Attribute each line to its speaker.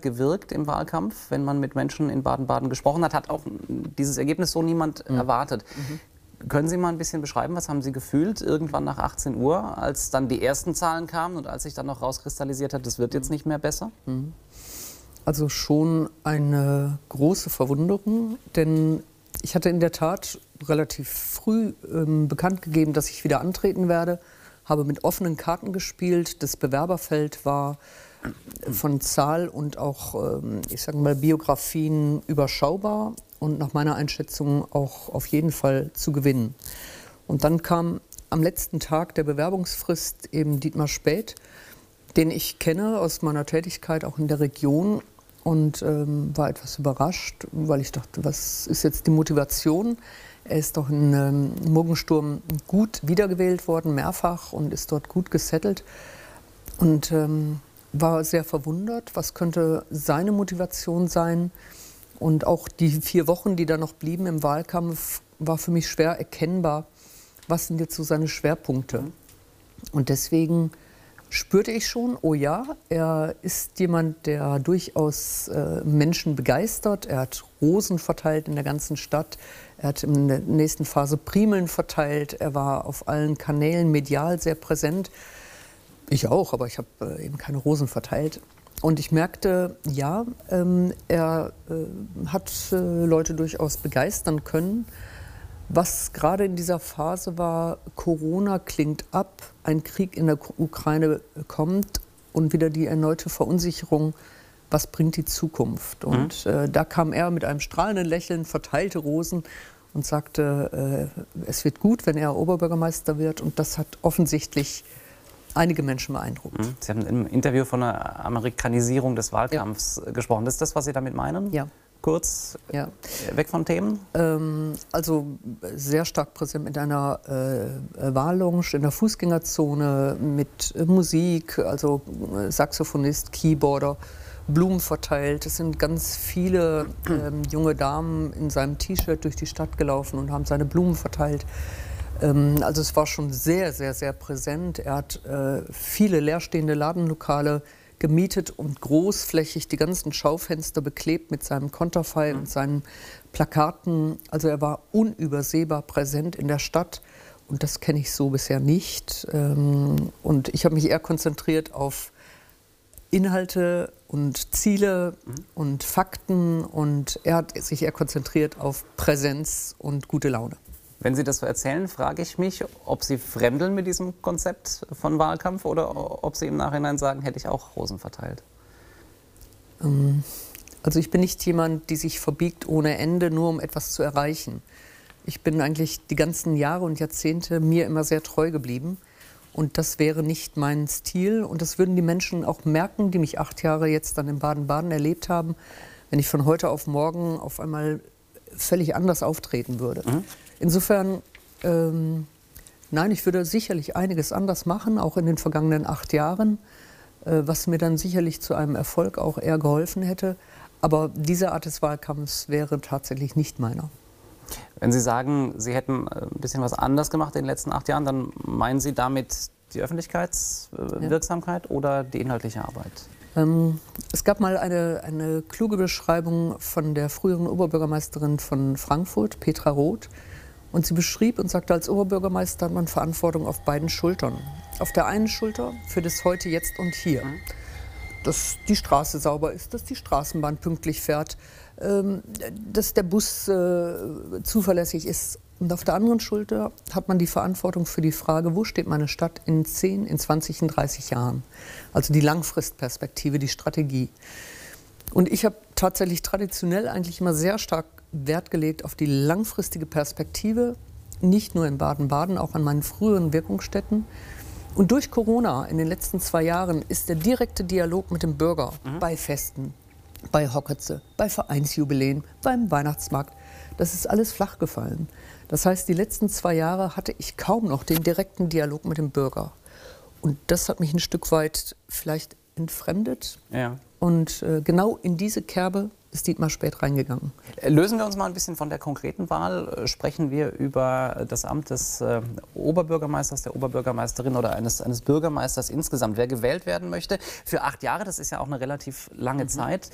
Speaker 1: gewirkt im Wahlkampf, wenn man mit Menschen in Baden-Baden gesprochen hat. Hat auch dieses Ergebnis so niemand erwartet. Können Sie mal ein bisschen beschreiben, was haben Sie gefühlt irgendwann nach 18 Uhr, als dann die ersten Zahlen kamen und als sich dann noch rauskristallisiert hat, das wird jetzt nicht mehr besser?
Speaker 2: Also schon eine große Verwunderung, denn ich hatte in der Tat relativ früh bekannt gegeben, dass ich wieder antreten werde, habe mit offenen Karten gespielt. Das Bewerberfeld war von Zahl und auch, ich sage mal, Biografien überschaubar und nach meiner Einschätzung auch auf jeden Fall zu gewinnen. Und dann kam am letzten Tag der Bewerbungsfrist eben Dietmar Späth, den ich kenne aus meiner Tätigkeit auch in der Region, und war etwas überrascht, weil ich dachte, was ist jetzt die Motivation? Er ist doch in Muggensturm gut wiedergewählt worden, mehrfach, und ist dort gut gesettelt. Und war sehr verwundert, was könnte seine Motivation sein. Und auch die 4 Wochen, die da noch blieben im Wahlkampf, war für mich schwer erkennbar, was sind jetzt so seine Schwerpunkte. Und deswegen spürte ich schon, oh ja, er ist jemand, der durchaus Menschen begeistert. Er hat Rosen verteilt in der ganzen Stadt. Er hat in der nächsten Phase Primeln verteilt. Er war auf allen Kanälen medial sehr präsent. Ich auch, aber ich habe eben keine Rosen verteilt. Und ich merkte, ja, er hat Leute durchaus begeistern können. Was gerade in dieser Phase war, Corona klingt ab, ein Krieg in der Ukraine kommt und wieder die erneute Verunsicherung, was bringt die Zukunft? Und da kam er mit einem strahlenden Lächeln, verteilte Rosen und sagte, es wird gut, wenn er Oberbürgermeister wird. Und das hat offensichtlich einige Menschen beeindruckt.
Speaker 1: Sie haben im Interview von einer Amerikanisierung des Wahlkampfs gesprochen. Ist das, was Sie damit meinen?
Speaker 2: Ja.
Speaker 1: Kurz weg von Themen?
Speaker 2: Also sehr stark präsent mit einer Wahllounge in der Fußgängerzone, mit Musik, also Saxophonist, Keyboarder, Blumen verteilt. Es sind ganz viele junge Damen in seinem T-Shirt durch die Stadt gelaufen und haben seine Blumen verteilt. Also es war schon sehr, sehr, sehr präsent. Er hat viele leerstehende Ladenlokale gemietet und großflächig die ganzen Schaufenster beklebt mit seinem Konterfei und seinen Plakaten. Also er war unübersehbar präsent in der Stadt, und das kenne ich so bisher nicht. Und ich habe mich eher konzentriert auf Inhalte und Ziele und Fakten, und er hat sich eher konzentriert auf Präsenz und gute Laune.
Speaker 1: Wenn Sie das so erzählen, frage ich mich, ob Sie fremdeln mit diesem Konzept von Wahlkampf oder ob Sie im Nachhinein sagen, hätte ich auch Rosen verteilt.
Speaker 2: Also ich bin nicht jemand, die sich verbiegt ohne Ende, nur um etwas zu erreichen. Ich bin eigentlich die ganzen Jahre und Jahrzehnte mir immer sehr treu geblieben. Und das wäre nicht mein Stil. Und das würden die Menschen auch merken, die mich 8 Jahre jetzt dann in Baden-Baden erlebt haben, wenn ich von heute auf morgen auf einmal völlig anders auftreten würde. Insofern, nein, ich würde sicherlich einiges anders machen, auch in den vergangenen 8 Jahren, was mir dann sicherlich zu einem Erfolg auch eher geholfen hätte. Aber diese Art des Wahlkampfs wäre tatsächlich nicht meiner.
Speaker 1: Wenn Sie sagen, Sie hätten ein bisschen was anders gemacht in den letzten 8 Jahren, dann meinen Sie damit die Öffentlichkeitswirksamkeit oder die inhaltliche Arbeit?
Speaker 2: Es gab mal eine kluge Beschreibung von der früheren Oberbürgermeisterin von Frankfurt, Petra Roth. Und sie beschrieb und sagte, als Oberbürgermeister hat man Verantwortung auf beiden Schultern. Auf der einen Schulter für das Heute, Jetzt und Hier. Dass die Straße sauber ist, dass die Straßenbahn pünktlich fährt, dass der Bus zuverlässig ist. Und auf der anderen Schulter hat man die Verantwortung für die Frage, wo steht meine Stadt in 10, in 20, in 30 Jahren? Also die Langfristperspektive, die Strategie. Und ich habe tatsächlich traditionell eigentlich immer sehr stark Wert gelegt auf die langfristige Perspektive, nicht nur in Baden-Baden, auch an meinen früheren Wirkungsstätten. Und durch Corona in den letzten 2 Jahren ist der direkte Dialog mit dem Bürger bei Festen, bei Hocketze, bei Vereinsjubiläen, beim Weihnachtsmarkt, das ist alles flach gefallen. Das heißt, die letzten 2 Jahre hatte ich kaum noch den direkten Dialog mit dem Bürger. Und das hat mich ein Stück weit vielleicht entfremdet.
Speaker 1: Ja.
Speaker 2: Und genau in diese Kerbe ist Dietmar Späth reingegangen.
Speaker 1: Lösen wir uns mal ein bisschen von der konkreten Wahl. Sprechen wir über das Amt des Oberbürgermeisters, der Oberbürgermeisterin oder eines Bürgermeisters insgesamt. Wer gewählt werden möchte für 8 Jahre, das ist ja auch eine relativ lange Zeit.